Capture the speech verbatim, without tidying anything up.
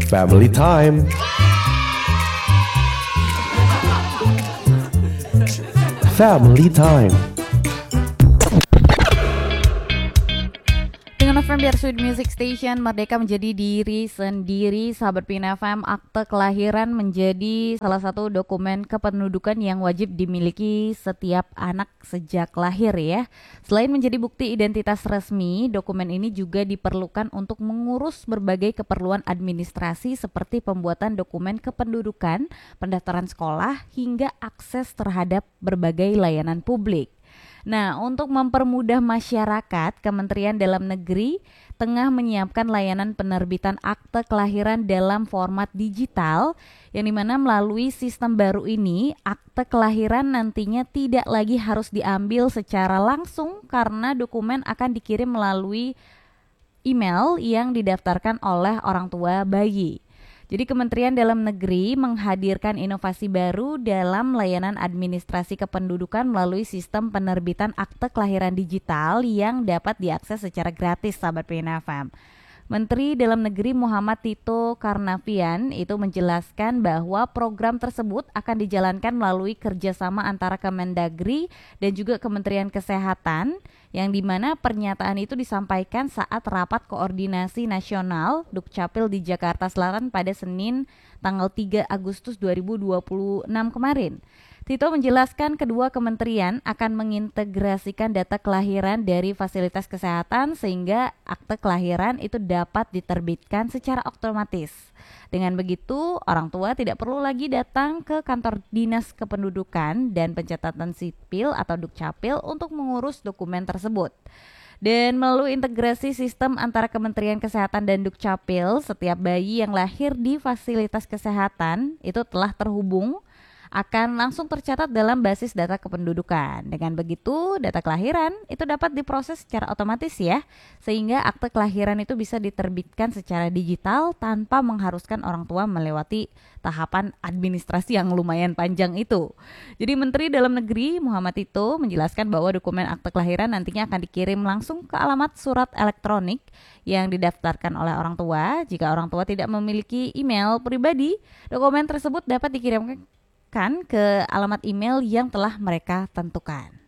Family time. Family time. Dengan F M biar Sweet Music Station, merdeka menjadi diri sendiri. Sahabat Pin F M, akte kelahiran menjadi salah satu dokumen kependudukan yang wajib dimiliki setiap anak sejak lahir ya. Selain menjadi bukti identitas resmi, dokumen ini juga diperlukan untuk mengurus berbagai keperluan administrasi seperti pembuatan dokumen kependudukan, pendaftaran sekolah, hingga akses terhadap berbagai layanan publik. Nah, untuk mempermudah masyarakat, Kementerian Dalam Negeri tengah menyiapkan layanan penerbitan akte kelahiran dalam format digital, yang dimana melalui sistem baru ini, akte kelahiran nantinya tidak lagi harus diambil secara langsung karena dokumen akan dikirim melalui email yang didaftarkan oleh orang tua bayi. Jadi Kementerian Dalam Negeri menghadirkan inovasi baru dalam layanan administrasi kependudukan melalui sistem penerbitan akte kelahiran digital yang dapat diakses secara gratis, sahabat P N F M. Menteri Dalam Negeri Muhammad Tito Karnavian itu menjelaskan bahwa program tersebut akan dijalankan melalui kerjasama antara Kemendagri dan juga Kementerian Kesehatan, yang dimana pernyataan itu disampaikan saat rapat koordinasi nasional Dukcapil di Jakarta Selatan pada Senin tanggal tiga Agustus dua ribu dua puluh enam kemarin. Tito menjelaskan kedua kementerian akan mengintegrasikan data kelahiran dari fasilitas kesehatan sehingga akte kelahiran itu dapat diterbitkan secara otomatis. Dengan begitu, orang tua tidak perlu lagi datang ke kantor Dinas Kependudukan dan Pencatatan Sipil atau Dukcapil untuk mengurus dokumen tersebut. Dan melalui integrasi sistem antara Kementerian Kesehatan dan Dukcapil, setiap bayi yang lahir di fasilitas kesehatan itu telah terhubung akan langsung tercatat dalam basis data kependudukan. Dengan begitu, data kelahiran itu dapat diproses secara otomatis ya, sehingga akte kelahiran itu bisa diterbitkan secara digital tanpa mengharuskan orang tua melewati tahapan administrasi yang lumayan panjang itu. Jadi Menteri Dalam Negeri Muhammad Tito menjelaskan bahwa dokumen akte kelahiran nantinya akan dikirim langsung ke alamat surat elektronik yang didaftarkan oleh orang tua. Jika orang tua tidak memiliki email pribadi, dokumen tersebut dapat dikirimkan kan ke alamat email yang telah mereka tentukan.